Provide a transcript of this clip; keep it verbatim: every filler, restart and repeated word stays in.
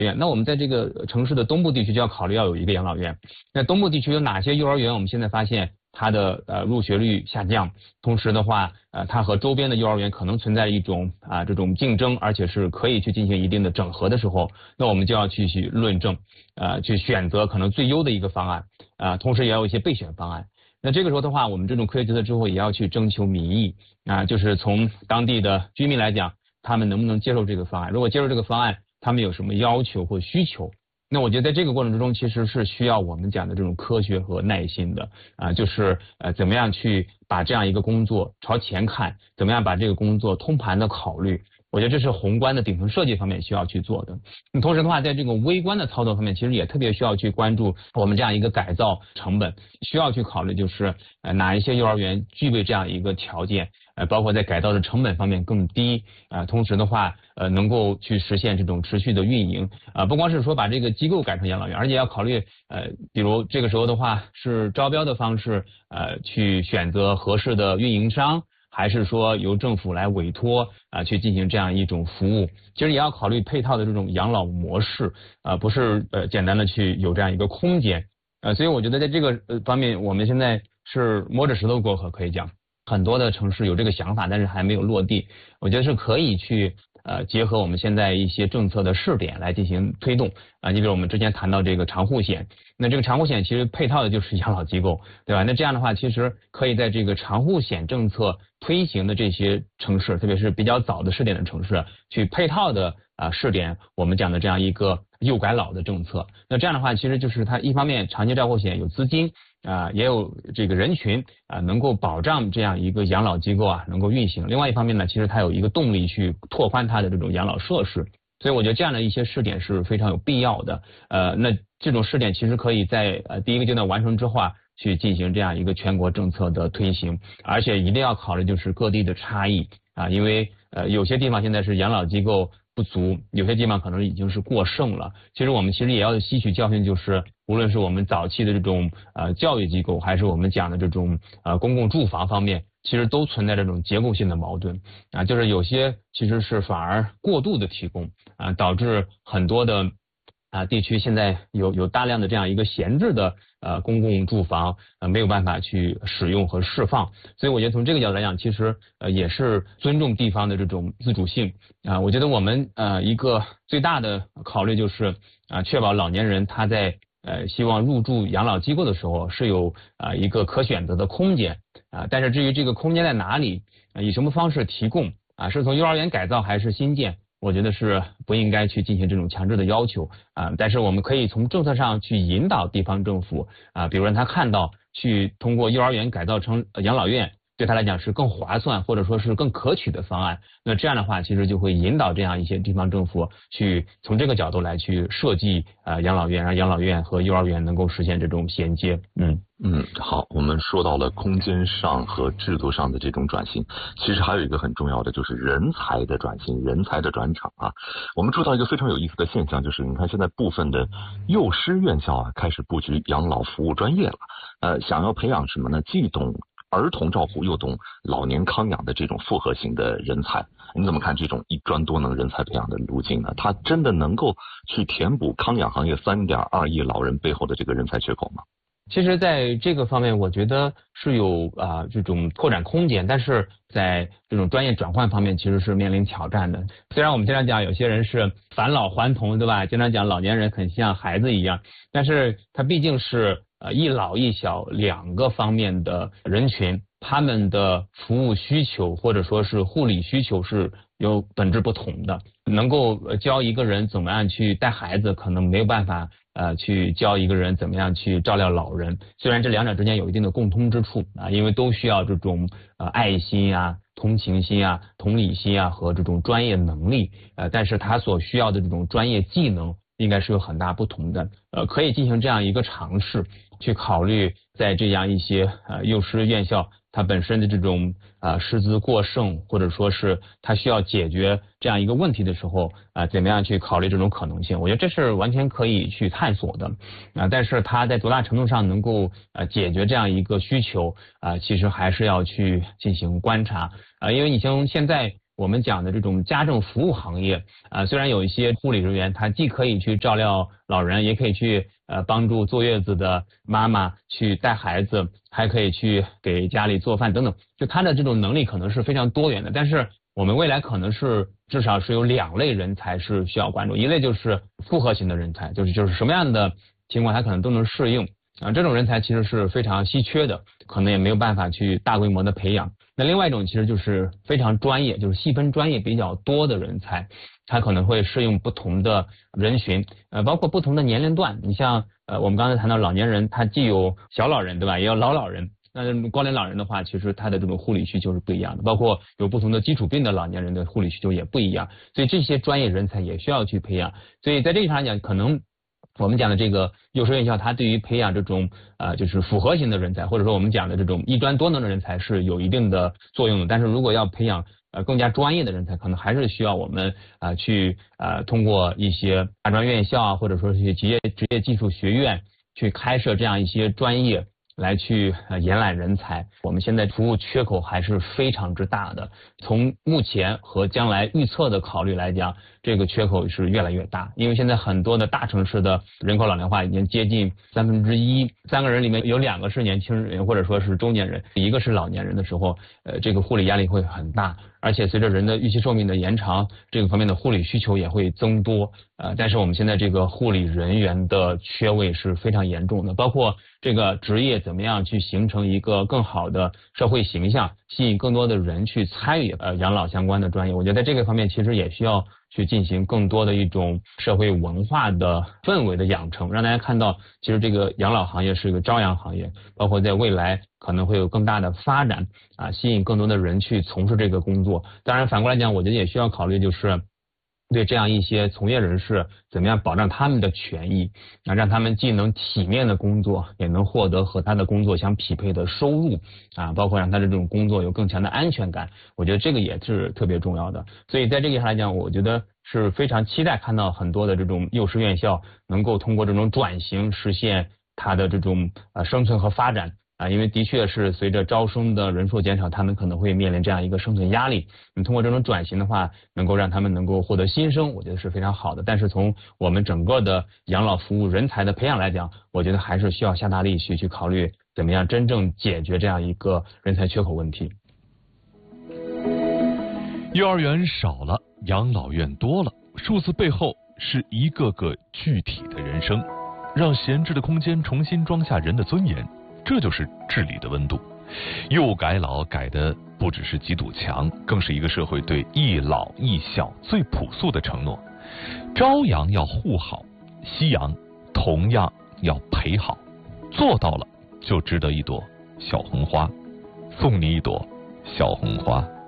院。那我们在这个城市的东部地区就要考虑要有一个养老院。那东部地区有哪些幼儿园？我们现在发现它的呃入学率下降，同时的话，呃，它和周边的幼儿园可能存在一种啊、呃、这种竞争，而且是可以去进行一定的整合的时候，那我们就要去去论证，呃，去选择可能最优的一个方案，啊、呃，同时也要有一些备选方案。那这个时候的话，我们这种科学决策之后也要去征求民意啊、呃，就是从当地的居民来讲，他们能不能接受这个方案？如果接受这个方案，他们有什么要求或需求？那我觉得在这个过程之中，其实是需要我们讲的这种科学和耐心的啊、呃，就是呃怎么样去把这样一个工作朝前看，怎么样把这个工作通盘的考虑。我觉得这是宏观的顶层设计方面需要去做的。那同时的话，在这种微观的操作方面，其实也特别需要去关注我们这样一个改造成本，需要去考虑就是呃哪一些幼儿园具备这样一个条件，呃包括在改造的成本方面更低啊、呃，同时的话呃能够去实现这种持续的运营啊、呃，不光是说把这个机构改成养老院，而且要考虑呃比如这个时候的话是招标的方式呃去选择合适的运营商，还是说由政府来委托啊、呃、去进行这样一种服务，其实也要考虑配套的这种养老模式啊、呃，不是呃简单的去有这样一个空间呃，所以我觉得在这个呃方面，我们现在是摸着石头过河，可以讲很多的城市有这个想法，但是还没有落地。我觉得是可以去呃结合我们现在一些政策的试点来进行推动啊。你比如我们之前谈到这个长护险，那这个长护险其实配套的就是养老机构，对吧？那这样的话，其实可以在这个长护险政策推行的这些城市，特别是比较早的试点的城市，去配套的啊试点我们讲的这样一个幼改老的政策。那这样的话，其实就是它一方面长期照护险有资金啊、呃，也有这个人群啊、呃，能够保障这样一个养老机构啊能够运行。另外一方面呢，其实它有一个动力去拓宽它的这种养老设施。所以我觉得这样的一些试点是非常有必要的。呃，那这种试点其实可以在呃第一个阶段完成之后啊，去进行这样一个全国政策的推行，而且一定要考虑就是各地的差异啊，因为呃有些地方现在是养老机构不足，有些地方可能已经是过剩了。其实我们其实也要吸取教训，就是无论是我们早期的这种呃教育机构，还是我们讲的这种呃公共住房方面，其实都存在这种结构性的矛盾啊，就是有些其实是反而过度的提供啊，导致很多的啊地区现在有有大量的这样一个闲置的呃公共住房呃没有办法去使用和释放。所以我觉得从这个角度来讲，其实呃也是尊重地方的这种自主性啊。我觉得我们呃一个最大的考虑就是啊确保老年人他在呃希望入住养老机构的时候是有啊一个可选择的空间啊，但是至于这个空间在哪里啊，以什么方式提供啊，是从幼儿园改造还是新建，我觉得是不应该去进行这种强制的要求啊，但是我们可以从政策上去引导地方政府啊，比如让他看到去通过幼儿园改造成养老院对他来讲是更划算或者说是更可取的方案。那这样的话其实就会引导这样一些地方政府去从这个角度来去设计呃养老院，让养老院和幼儿园能够实现这种衔接。嗯嗯，好，我们说到了空间上和制度上的这种转型，其实还有一个很重要的就是人才的转型，人才的转场啊。我们注意到一个非常有意思的现象，就是你看现在部分的幼师院校啊开始布局养老服务专业了，呃，想要培养什么呢？既懂儿童照护又懂老年康养的这种复合型的人才，你怎么看这种一专多能人才培养的路径呢？它真的能够去填补康养行业 三点二亿老人背后的这个人才缺口吗？ 其实在这个方面我觉得是有啊、呃、这种拓展空间，但是在这种专业转换方面其实是面临挑战的。虽然我们经常讲有些人是返老还童，对吧？经常讲老年人很像孩子一样，但是他毕竟是呃一老一小两个方面的人群，他们的服务需求或者说是护理需求是有本质不同的。能够教一个人怎么样去带孩子，可能没有办法呃去教一个人怎么样去照料老人。虽然这两者之间有一定的共通之处啊，因为都需要这种呃爱心啊、同情心啊、同理心啊和这种专业能力，呃，但是他所需要的这种专业技能应该是有很大不同的。呃，可以进行这样一个尝试，去考虑在这样一些呃幼师院校它本身的这种啊、呃、师资过剩，或者说是它需要解决这样一个问题的时候啊、呃，怎么样去考虑这种可能性？我觉得这是完全可以去探索的啊、呃，但是它在多大程度上能够呃解决这样一个需求啊、呃，其实还是要去进行观察啊、呃，因为你像现在。 我们讲的这种家政服务行业啊，虽然有一些护理人员，他既可以去照料老人，也可以去呃帮助坐月子的妈妈去带孩子，还可以去给家里做饭等等，就他的这种能力可能是非常多元的。但是我们未来可能是至少是有两类人才是需要关注，一类就是复合型的人才，就是就是什么样的情况他可能都能适应啊，这种人才其实是非常稀缺的，可能也没有办法去大规模的培养。那另外一种其实就是非常专业，就是细分专业比较多的人才，他可能会适应不同的人群，呃，包括不同的年龄段。你像呃，我们刚才谈到老年人，他既有小老人对吧，也有老老人。那高龄老人的话，其实他的这种护理需求是不一样的，包括有不同的基础病的老年人的护理需求也不一样，所以这些专业人才也需要去培养。所以在这一上来讲，可能我们讲的这个幼师院校，它对于培养这种呃就是复合型的人才，或者说我们讲的这种一专多能的人才是有一定的作用的。但是如果要培养呃更加专业的人才，可能还是需要我们啊、呃、去呃通过一些大专院校啊，或者说是职业职业技术学院去开设这样一些专业，来去呃延揽人才。我们现在服务缺口还是非常之大的，从目前和将来预测的考虑来讲，这个缺口是越来越大。因为现在很多的大城市的人口老龄化已经接近三分之一，三个人里面有两个是年轻人或者说是中年人，一个是老年人的时候，呃，这个护理压力会很大。而且随着人的预期寿命的延长，这个方面的护理需求也会增多。呃，但是我们现在这个护理人员的缺位是非常严重的，包括这个职业怎么样去形成一个更好的社会形象，吸引更多的人去参与呃养老相关的专业。我觉得在这个方面其实也需要去进行更多的一种社会文化的氛围的养成，让大家看到其实这个养老行业是一个朝阳行业，包括在未来可能会有更大的发展啊，吸引更多的人去从事这个工作。当然反过来讲，我觉得也需要考虑就是对这样一些从业人士怎么样保障他们的权益，啊，让他们既能体面的工作，也能获得和他的工作相匹配的收入啊，包括让他的这种工作有更强的安全感，我觉得这个也是特别重要的。所以在这个上来讲，我觉得是非常期待看到很多的这种幼师院校能够通过这种转型实现它的这种呃生存和发展。啊，因为的确是随着招生的人数减少，他们可能会面临这样一个生存压力。你通过这种转型的话，能够让他们能够获得新生，我觉得是非常好的。但是从我们整个的养老服务人才的培养来讲，我觉得还是需要下大力去去考虑怎么样真正解决这样一个人才缺口问题。 幼儿园少了，养老院多了，数字背后是一个个具体的人生，让闲置的空间重新装下人的尊严。这就是治理的温度。又改老改的不只是几堵墙，更是一个社会对一老一小最朴素的承诺。朝阳要护好，夕阳同样要陪好，做到了就值得一朵小红花。送你一朵小红花。